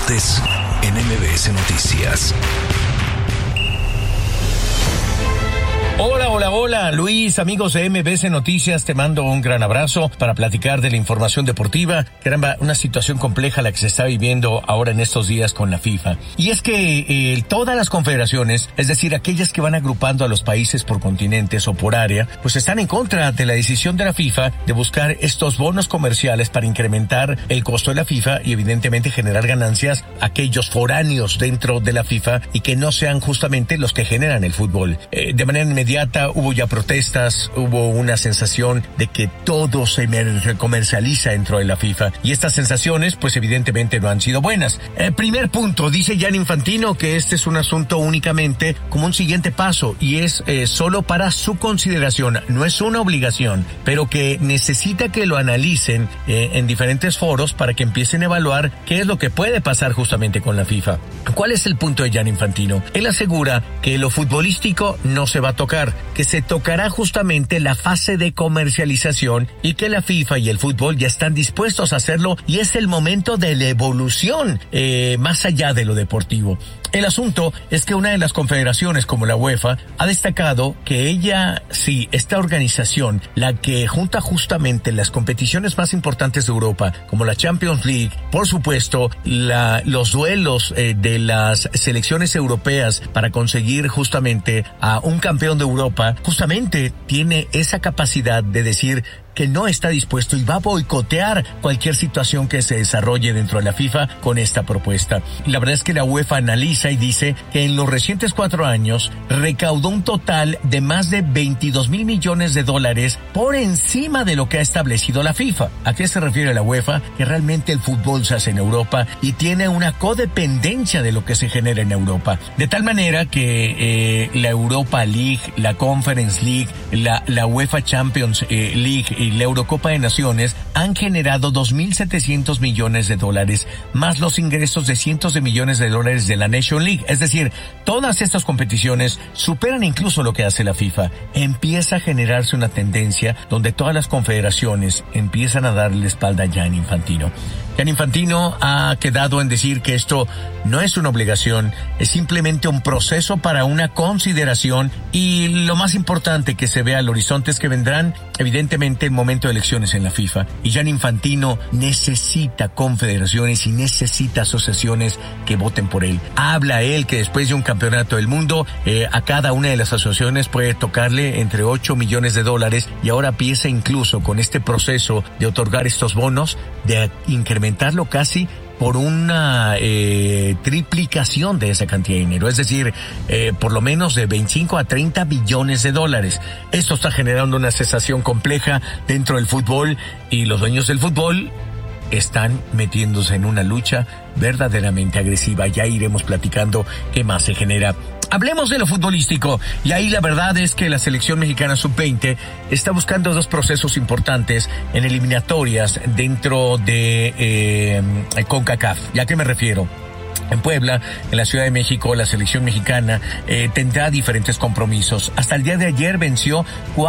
Deportes en MBS Noticias. Hola, Luis, amigos de MBS Noticias, te mando un gran abrazo para platicar de la información deportiva. Caramba, una situación compleja la que se está viviendo ahora en estos días con la FIFA. Y es que todas las confederaciones, es decir, aquellas que van agrupando a los países por continentes o por área, pues están en contra de la decisión de la FIFA de buscar estos bonos comerciales para incrementar el costo de la FIFA y evidentemente generar ganancias a aquellos foráneos dentro de la FIFA y que no sean justamente los que generan el fútbol. De manera inmediata hubo ya protestas, hubo una sensación de que todo se comercializa dentro de la FIFA y estas sensaciones pues evidentemente no han sido buenas. Primer punto, dice Gianni Infantino que este es un asunto únicamente como un siguiente paso y es solo para su consideración, no es una obligación, pero que necesita que lo analicen en diferentes foros para que empiecen a evaluar qué es lo que puede pasar justamente con la FIFA. ¿Cuál es el punto de Gianni Infantino? Él asegura que lo futbolístico no se va a tocar, que se tocará justamente la fase de comercialización y que la FIFA y el fútbol ya están dispuestos a hacerlo y es el momento de la evolución más allá de lo deportivo. El asunto es que una de las confederaciones como la UEFA ha destacado que esta organización, la que junta justamente las competiciones más importantes de Europa, como la Champions League, por supuesto, los duelos de las selecciones europeas para conseguir justamente a un campeón de Europa, justamente tiene esa capacidad de decir que no está dispuesto y va a boicotear cualquier situación que se desarrolle dentro de la FIFA con esta propuesta. La verdad es que la UEFA analiza y dice que en los recientes 4 años recaudó un total de más de 22 mil millones de dólares por encima de lo que ha establecido la FIFA. ¿A qué se refiere la UEFA? Que realmente el fútbol se hace en Europa y tiene una codependencia de lo que se genera en Europa. De tal manera que la Europa League, la Conference League, la UEFA Champions League y la Eurocopa de Naciones han generado 2.700 millones de dólares, más los ingresos de cientos de millones de dólares de la Nation League. Es decir, todas estas competiciones superan incluso lo que hace la FIFA. Empieza a generarse una tendencia donde todas las confederaciones empiezan a darle la espalda a Gianni Infantino. Gianni Infantino ha quedado en decir que esto no es una obligación, es simplemente un proceso para una consideración y lo más importante que se vea al horizonte es que vendrán evidentemente el momento de elecciones en la FIFA y Gianni Infantino necesita confederaciones y necesita asociaciones que voten por él. Habla él que después de un campeonato del mundo a cada una de las asociaciones puede tocarle entre 8 millones de dólares y ahora piensa incluso con este proceso de otorgar estos bonos de incrementarlo casi por una triplicación de esa cantidad de dinero, es decir, por lo menos de 25 a 30 billones de dólares. Esto está generando una sensación compleja dentro del fútbol y los dueños del fútbol están metiéndose en una lucha verdaderamente agresiva. Ya iremos platicando qué más se genera. Hablemos de lo futbolístico y ahí la verdad es que la selección mexicana sub-20 está buscando 2 procesos importantes en eliminatorias dentro de CONCACAF. ¿Ya a qué me refiero? En Puebla, en la Ciudad de México, la selección mexicana tendrá diferentes compromisos. Hasta el día de ayer venció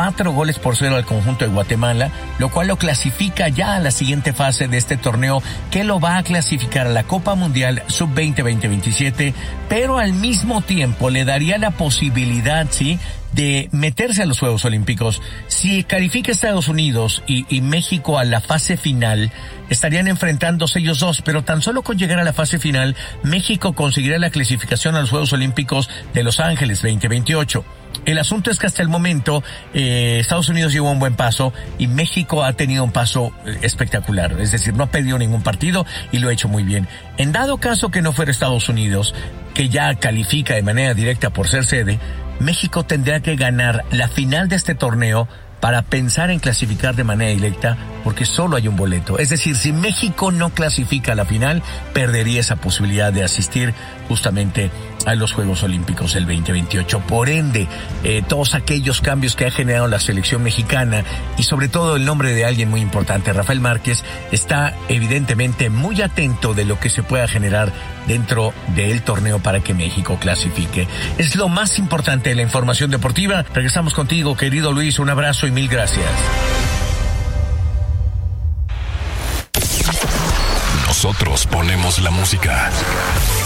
4-0 al conjunto de Guatemala, lo cual lo clasifica ya a la siguiente fase de este torneo que lo va a clasificar a la Copa Mundial Sub-20 2027, pero al mismo tiempo le daría la posibilidad, ¿sí?, de meterse a los Juegos Olímpicos. Si califica Estados Unidos y México a la fase final, estarían enfrentándose ellos dos, pero tan solo con llegar a la fase final, México conseguirá la clasificación a los Juegos Olímpicos de Los Ángeles 2028. El asunto es que hasta el momento Estados Unidos llevó un buen paso y México ha tenido un paso espectacular, es decir, no ha perdido ningún partido y lo ha hecho muy bien. En dado caso que no fuera Estados Unidos, que ya califica de manera directa por ser sede, México tendrá que ganar la final de este torneo para pensar en clasificar de manera directa, porque solo hay un boleto. Es decir, si México no clasifica a la final, perdería esa posibilidad de asistir justamente a los Juegos Olímpicos del 2028. Por ende, todos aquellos cambios que ha generado la selección mexicana y sobre todo el nombre de alguien muy importante, Rafael Márquez, está evidentemente muy atento de lo que se pueda generar dentro del torneo para que México clasifique. Es lo más importante de la información deportiva. Regresamos contigo, querido Luis. Un abrazo y mil gracias. Nosotros ponemos la música.